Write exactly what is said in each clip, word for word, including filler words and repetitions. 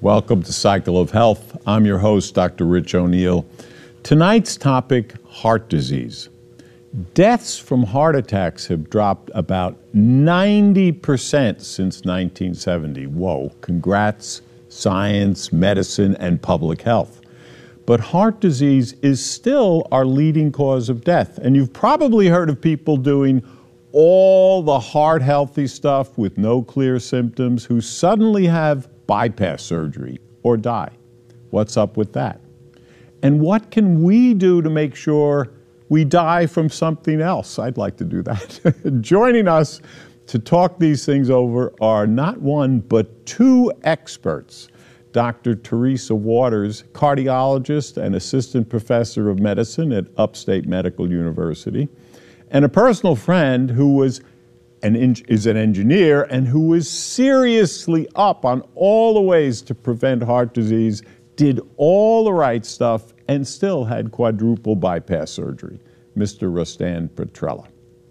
Welcome to Cycle of Health. I'm your host, Doctor Rich O'Neill. Tonight's topic, heart disease. Deaths from heart attacks have dropped about ninety percent since nineteen seventy. Whoa, congrats, science, medicine, and public health. But heart disease is still our leading cause of death. And you've probably heard of people doing all the heart-healthy stuff with no clear symptoms who suddenly have bypass surgery or die. What's up with that? And what can we do to make sure we die from something else? I'd like to do that. Joining us to talk these things over are not one, but two experts. Doctor Teresa Waters, cardiologist and assistant professor of medicine at Upstate Medical University, and a personal friend who was an is an engineer and who is seriously up on all the ways to prevent heart disease, did all the right stuff, and still had quadruple bypass surgery, Mister Rustan Petrella.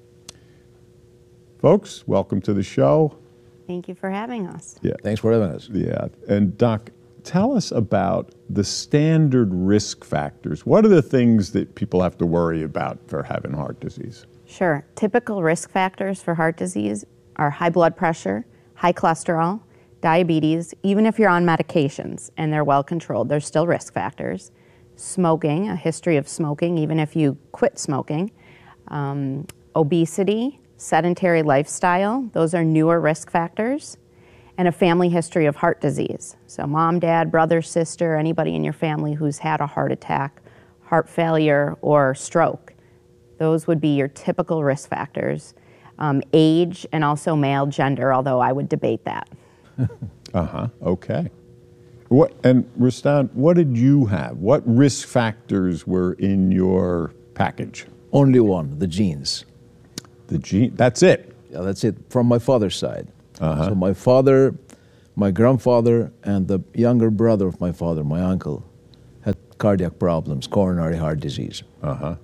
Folks, welcome to the show. Thank you for having us. Yeah. Thanks for having us. Yeah. And Doc, tell us about the standard risk factors. What are the things that people have to worry about for having heart disease? Sure. Typical risk factors for heart disease are high blood pressure, high cholesterol, diabetes. Even if you're on medications and they're well controlled, they're still risk factors. Smoking, a history of smoking, even if you quit smoking. Um, obesity, sedentary lifestyle, those are newer risk factors. And a family history of heart disease. So mom, dad, brother, sister, anybody in your family who's had a heart attack, heart failure, or stroke. Those would be your typical risk factors. Um, age and also male gender, although I would debate that. Uh-huh, okay. What, and Rustan, what did you have? What risk factors were in your package? Only one, the genes. The gene, that's it? Yeah, that's it, from my father's side. Uh-huh. So my father, my grandfather, and the younger brother of my father, my uncle, had cardiac problems, coronary heart disease. Uh-huh.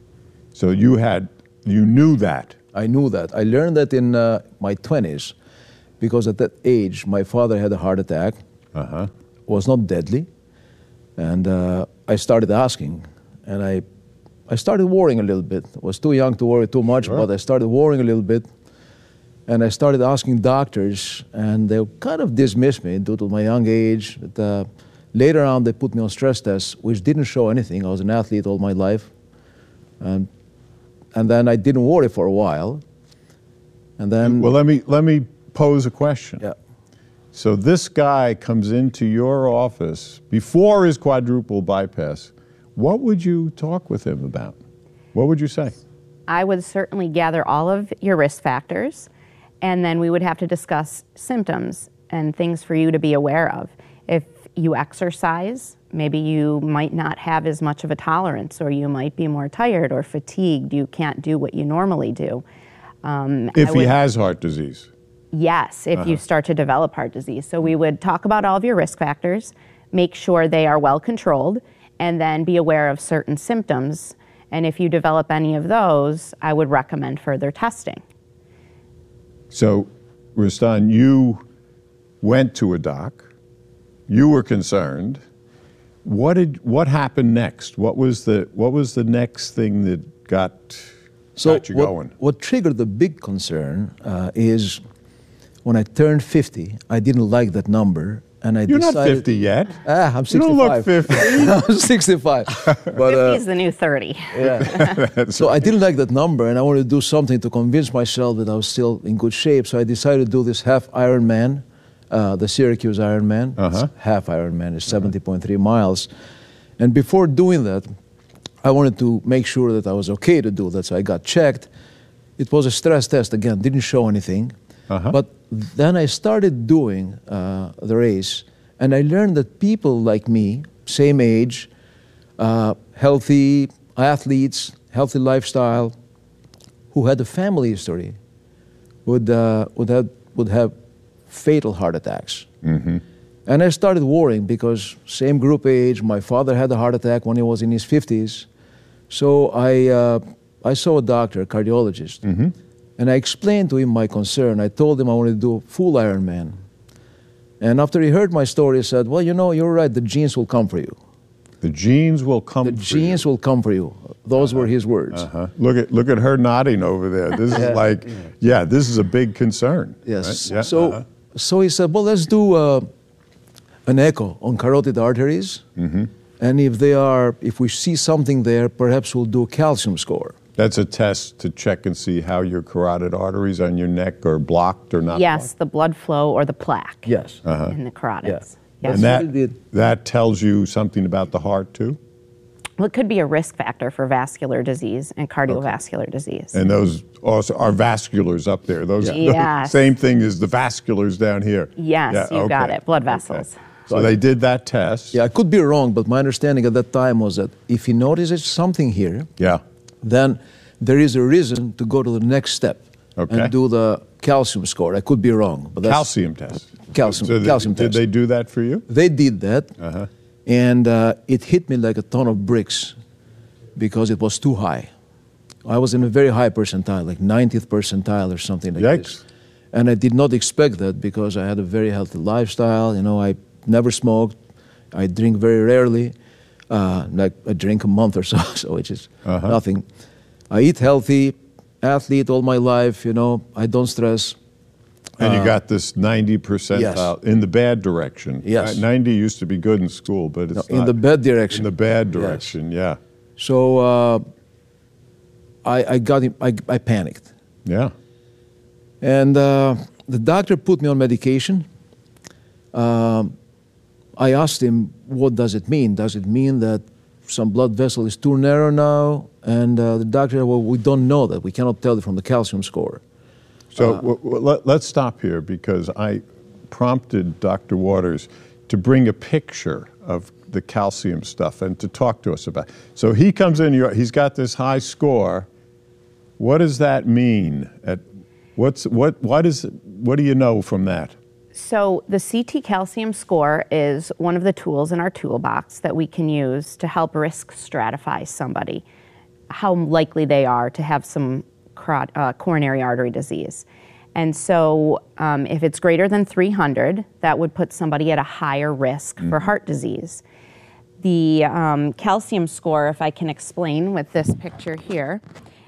So you had, you knew that? I knew that. I learned that in uh, my twenties, because at that age, my father had a heart attack. Uh-huh. Was not deadly. And uh, I started asking, and I, I started worrying a little bit. I was too young to worry too much, Sure. but I started worrying a little bit. And I started asking doctors, and they kind of dismissed me due to my young age. But, uh, later on, they put me on stress tests, which didn't show anything. I was an athlete all my life. And, and then I didn't worry for a while. And then... Well, let me, let me pose a question. Yeah. So this guy comes into your office before his quadruple bypass. What would you talk with him about? What would you say? I would certainly gather all of your risk factors, and then we would have to discuss symptoms and things for you to be aware of. If you exercise, maybe you might not have as much of a tolerance, or you might be more tired or fatigued. You can't do what you normally do. Um, If would, he has heart disease? Yes, if Uh-huh. you start to develop heart disease. So we would talk about all of your risk factors, make sure they are well controlled, and then be aware of certain symptoms. And if you develop any of those, I would recommend further testing. So, Rustan, you went to a doc. You were concerned. What did what happened next? What was the what was the next thing that got, So got you what, going? what triggered the big concern uh, is when I turned fifty, I didn't like that number. And I You're decided, not fifty yet. Ah, I'm You sixty-five. don't look fifty. I'm sixty-five. But, fifty uh, is the new thirty. yeah. So I didn't like that number, and I wanted to do something to convince myself that I was still in good shape. So I decided to do this half Ironman, uh, the Syracuse Ironman. Uh-huh. Half Ironman is seventy point three miles. And before doing that, I wanted to make sure that I was okay to do that. So I got checked. It was a stress test, again, didn't show anything. Uh-huh. But then I started doing uh, the race, and I learned that people like me, same age, uh, healthy athletes, healthy lifestyle, who had a family history, would uh, would have would have fatal heart attacks. Mm-hmm. And I started worrying because same group age. My father had a heart attack when he was in his fifties, so I uh, I saw a doctor, a cardiologist. Mm-hmm. And I explained to him my concern. I told him I wanted to do a full Ironman. And after he heard my story, he said, well, you know, you're right, the genes will come for you. The genes will come The for genes you. will come for you. Those Uh-huh. were his words. Uh-huh. Look at look at her nodding over there. This is like, yeah, this is a big concern. Yes. right? Yeah, So, uh-huh. so he said, well, let's do uh, an echo on carotid arteries. Mm-hmm. And if they are, if we see something there, perhaps we'll do a calcium score. That's a test to check and see how your carotid arteries on your neck are blocked or not Yes, blocked. the blood flow or the plaque Yes. Uh-huh. in the carotids. Yeah. Yes. And That's what that, it did. that tells you something about the heart too? Well, it could be a risk factor for vascular disease and cardiovascular disease. And those also are vasculars up there. Those, Yeah. Yes. same thing as the vasculars down here. Yes, Yeah, you got okay. it. Blood Okay. vessels. So they did that test. Yeah, I could be wrong, but my understanding at that time was that if he notices something here, Yeah. then there is a reason to go to the next step Okay. and do the calcium score. I could be wrong, but that's, Calcium test. Calcium- So they- calcium did test. they do that for you? They did that, Uh-huh. and uh, it hit me like a ton of bricks because it was too high. I was in a very high percentile, like ninetieth percentile or something like Yikes. this. And I did not expect that because I had a very healthy lifestyle. You know, I never smoked. I drink very rarely, uh, like I drink a month or so, so which is Uh-huh. nothing. I eat healthy, athlete all my life. You know, I don't stress. And you got this ninety percentile in the bad direction. Yes. Uh, ninety used to be good in school, but it's in not. the bad direction. In the bad direction, yeah. So uh, I, I got, I, I panicked. Yeah. And uh, the doctor put me on medication. Um, I asked him, what does it mean? Does it mean that some blood vessel is too narrow now? And uh, the doctor said, well, we don't know that. We cannot tell it from the calcium score. So w- w- let, let's stop here because I prompted Doctor Waters to bring a picture of the calcium stuff and to talk to us about it. So he comes in, you're- he's got this high score. What does that mean? At what's what what is what do you know from that? So the C T calcium score is one of the tools in our toolbox that we can use to help risk stratify somebody, how likely they are to have some cor- uh, coronary artery disease. And so um, if it's greater than three hundred, that would put somebody at a higher risk for heart disease. The um, calcium score, if I can explain with this picture here,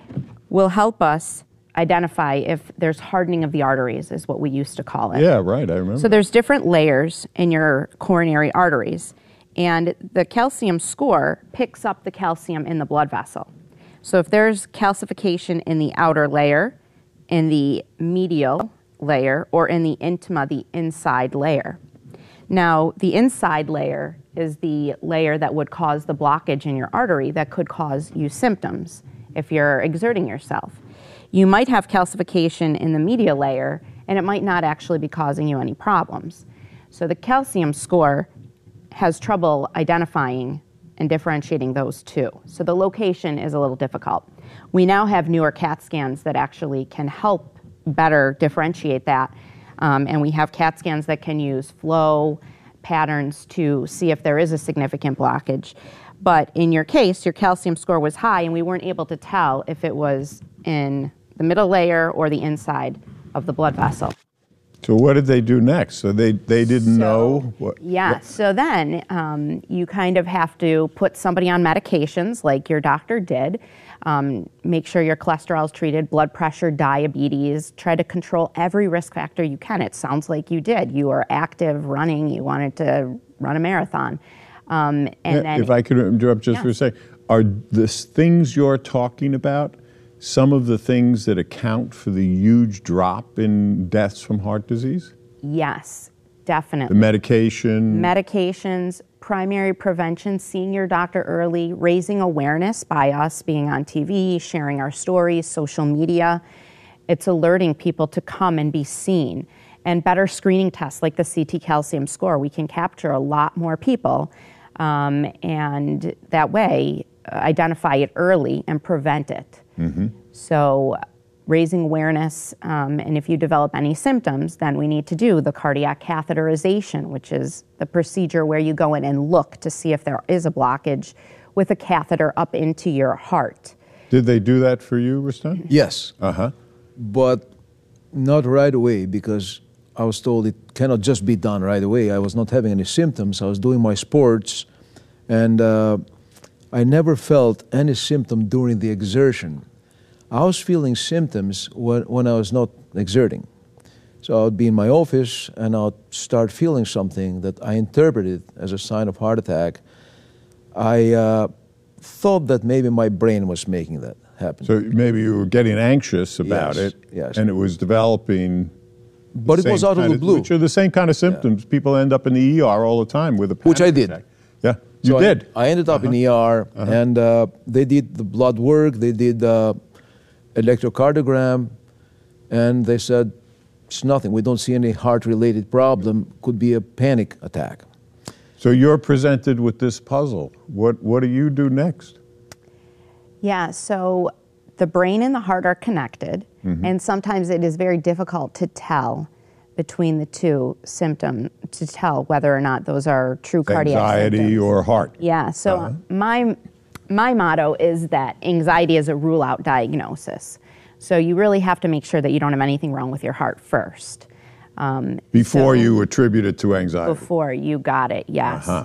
will help us identify if there's hardening of the arteries, is what we used to call it. Yeah, right. I remember. So there's different layers in your coronary arteries, and the calcium score picks up the calcium in the blood vessel. So if there's calcification in the outer layer, in the medial layer, or in the intima, the inside layer. Now, the inside layer is the layer that would cause the blockage in your artery that could cause you symptoms if you're exerting yourself. You might have calcification in the medial layer, and it might not actually be causing you any problems. So the calcium score has trouble identifying and differentiating those two. So the location is a little difficult. We now have newer CAT scans that actually can help better differentiate that. Um, and we have CAT scans that can use flow patterns to see if there is a significant blockage. But in your case, your calcium score was high, and we weren't able to tell if it was in the middle layer or the inside of the blood vessel. So what did they do next? So they, they didn't So, know? What, Yeah, what- so then um, you kind of have to put somebody on medications like your doctor did, um, make sure your cholesterol is treated, blood pressure, diabetes, try to control every risk factor you can. It sounds like you did. You were active, running, you wanted to run a marathon. Um, and Yeah, then if I could interrupt just for a Yes. second, are the things you're talking about some of the things that account for the huge drop in deaths from heart disease? yes, The definitely. medication? Medications, primary prevention, seeing your doctor early, raising awareness by us being on T V, sharing our stories, social media. It's alerting people to come and be seen. And better screening tests like the C T calcium score. We can capture a lot more people, um, and that way uh, identify it early and prevent it. So raising awareness, um, and if you develop any symptoms, then we need to do the cardiac catheterization, which is the procedure where you go in and look to see if there is a blockage with a catheter up into your heart. Did they do that for you, Rustan? Yes, Uh-huh. but not right away because I was told it cannot just be done right away. I was not having any symptoms. I was doing my sports, and uh, I never felt any symptom during the exertion. I was feeling symptoms when, when I was not exerting. So I would be in my office, and I would start feeling something that I interpreted as a sign of heart attack. I uh, thought that maybe my brain was making that happen. So maybe you were getting anxious about Yes, it, yes. and it was developing. But the it was same out of kind the blue. Which are the same kind of symptoms. People end up in the E R all the time with a panic Which I did. attack. Yeah, you So did. I, I ended up Uh-huh. in E R, Uh-huh. and uh, they did the blood work, they did uh, electrocardiogram, and they said, it's nothing. We don't see any heart-related problem. Could be a panic attack. So you're presented with this puzzle. What what do you do next? Yeah, so the brain and the heart are connected, Mm-hmm. and sometimes it is very difficult to tell between the two symptoms, to tell whether or not those are true cardiac Anxiety symptoms. or heart? Yeah, so Uh-huh. my, my motto is that anxiety is a rule-out diagnosis. So you really have to make sure that you don't have anything wrong with your heart first. Um, Before so- you attribute it to anxiety. Before you got it, yes. Uh-huh.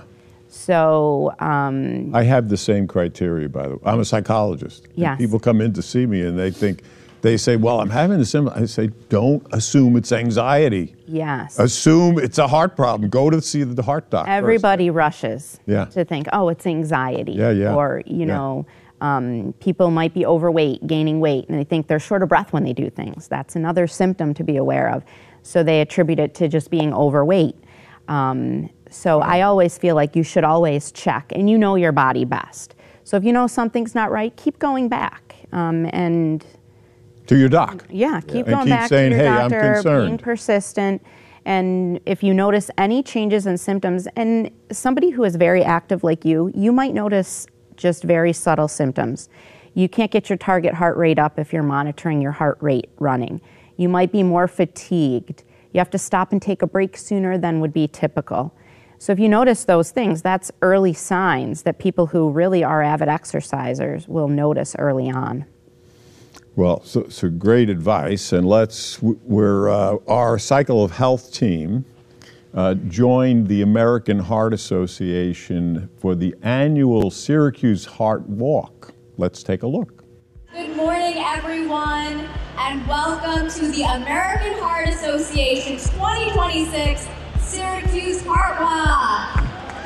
So, um, I have the same criteria, by the way. I'm a psychologist. And Yes. people come in to see me and they think, they say, well, I'm having a symptom. I say, don't assume it's anxiety. yes. Assume it's a heart problem. Go to see the heart doctor. first. Everybody rushes Yeah. to think, oh, it's anxiety. Yeah, yeah. Or, you Yeah. know, um, people might be overweight, gaining weight, and they think they're short of breath when they do things. That's another symptom to be aware of. So they attribute it to just being overweight. Um, so I always feel like you should always check, and you know your body best. So if you know something's not right, keep going back. Um, and To your doc. yeah, keep And going keep back saying, to your "Hey, I'm doctor, being concerned." persistent. And if you notice any changes in symptoms, and somebody who is very active like you, you might notice just very subtle symptoms. You can't get your target heart rate up if you're monitoring your heart rate running. You might be more fatigued. You have to stop and take a break sooner than would be typical. So if you notice those things, that's early signs that people who really are avid exercisers will notice early on. Well, so, so great advice. And let's, we're, uh, our Cycle of Health team uh, joined the American Heart Association for the annual Syracuse Heart Walk. Let's take a look. Good morning, everyone, and welcome to the American Heart Association twenty twenty-six Syracuse Heart Walk.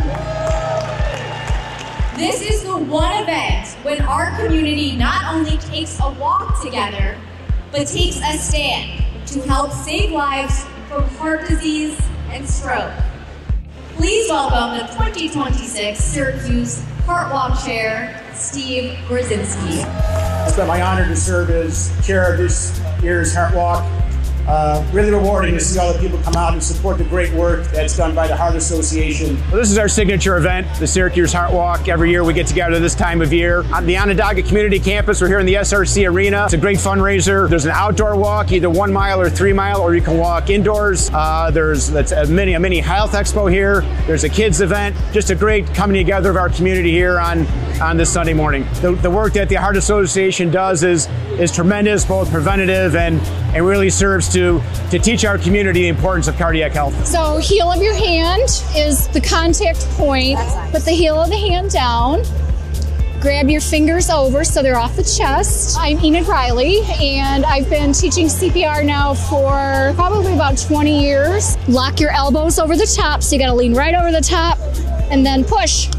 This is the one event when our community not only takes a walk together, but takes a stand to help save lives from heart disease and stroke. Please welcome the twenty twenty-six Syracuse Heart Walk Chair, Steve Gorzinski. It's been my honor to serve as chair of this year's Heart Walk. Uh, really rewarding to see all the people come out and support the great work that's done by the Heart Association. Well, this is our signature event, the Syracuse Heart Walk. Every year we get together this time of year. On the Onondaga Community Campus, we're here in the S R C Arena. It's a great fundraiser. There's an outdoor walk, either one mile or three mile, or you can walk indoors. Uh, there's that's a mini, a mini health expo here. There's a kids event. Just a great coming together of our community here on, on this Sunday morning. The, the work that the Heart Association does is, is tremendous, both preventative and, and really serves to To, to teach our community the importance of cardiac health. So heel of your hand is the contact point. Put the heel of the hand down. Grab your fingers over so they're off the chest. I'm Enid Riley, and I've been teaching C P R now for probably about twenty years. Lock your elbows over the top, so you gotta lean right over the top, and then push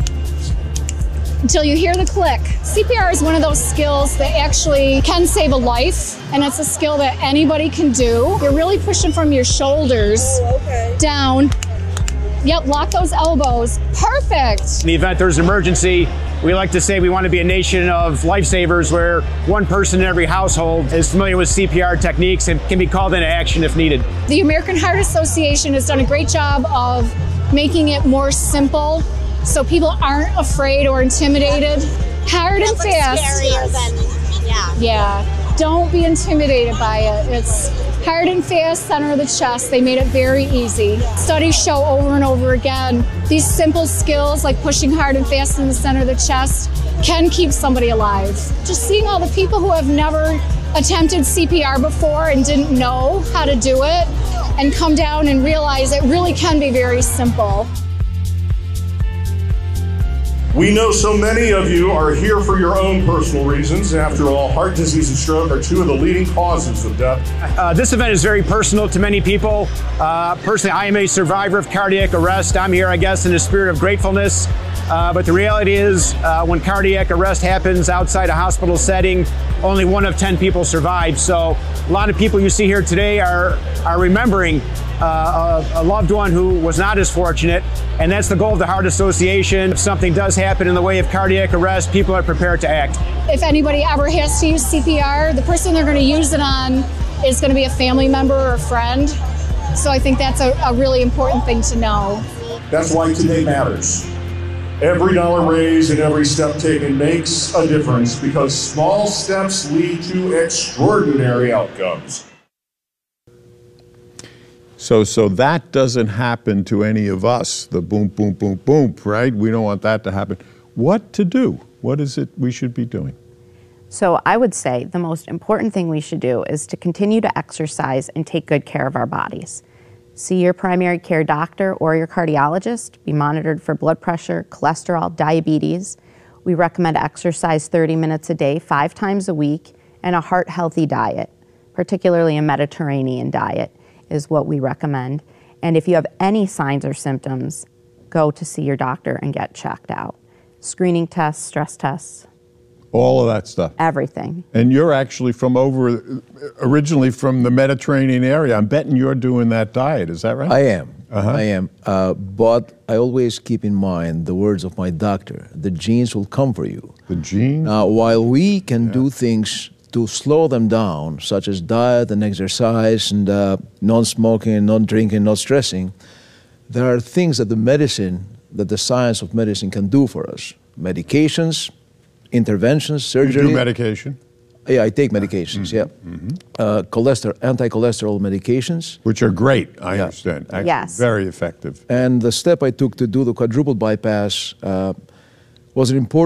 until you hear the click. C P R is one of those skills that actually can save a life, and it's a skill that anybody can do. You're really pushing from your shoulders oh, okay. down. Yep, lock those elbows. Perfect. In the event there's an emergency, we like to say we want to be a nation of lifesavers where one person in every household is familiar with C P R techniques and can be called into action if needed. The American Heart Association has done a great job of making it more simple so people aren't afraid or intimidated. Hard and fast. Scarier than, yeah. Yeah, don't be intimidated by it. It's hard and fast, center of the chest. They made it very easy. Studies show over and over again, these simple skills like pushing hard and fast in the center of the chest can keep somebody alive. Just seeing all the people who have never attempted C P R before and didn't know how to do it, and come down and realize it really can be very simple. We know so many of you are here for your own personal reasons. After all, heart disease and stroke are two of the leading causes of death. Uh, this event is very personal to many people. Uh, personally, I am a survivor of cardiac arrest. I'm here, I guess, in a spirit of gratefulness. Uh, but the reality is, uh, when cardiac arrest happens outside a hospital setting, only one of ten people survive. So a lot of people you see here today are, are remembering uh, a, a loved one who was not as fortunate. And that's the goal of the Heart Association. If something does happen in the way of cardiac arrest, people are prepared to act. If anybody ever has to use C P R, the person they're going to use it on is going to be a family member or a friend. So I think that's a, a really important thing to know. That's why today matters. Every dollar raised and every step taken makes a difference, because small steps lead to extraordinary outcomes. So, so that doesn't happen to any of us, the boom, boom, boom, boom, right? We don't want that to happen. What to do? What is it we should be doing? So I would say the most important thing we should do is to continue to exercise and take good care of our bodies. See your primary care doctor or your cardiologist. Be monitored for blood pressure, cholesterol, diabetes. We recommend exercise thirty minutes a day, five times a week, and a heart-healthy diet, particularly a Mediterranean diet is what we recommend. And if you have any signs or symptoms, go to see your doctor and get checked out. Screening tests, stress tests. All of that stuff. Everything. And you're actually from over, originally from the Mediterranean area. I'm betting you're doing that diet. Is that right? I am. Uh-huh. I am. Uh, but I always keep in mind the words of my doctor. The genes will come for you. The genes? Now, while we can yeah. do things to slow them down, such as diet and exercise and uh, non-smoking, non-drinking, not stressing, there are things that the medicine, that the science of medicine can do for us. Medications, interventions, surgery. You do medication? Yeah, I take medications, mm-hmm. yeah. Mm-hmm. Uh, cholesterol, anti-cholesterol medications. Which are great, I yeah. understand. Actually, yes. Very effective. And the step I took to do the quadruple bypass uh, was an important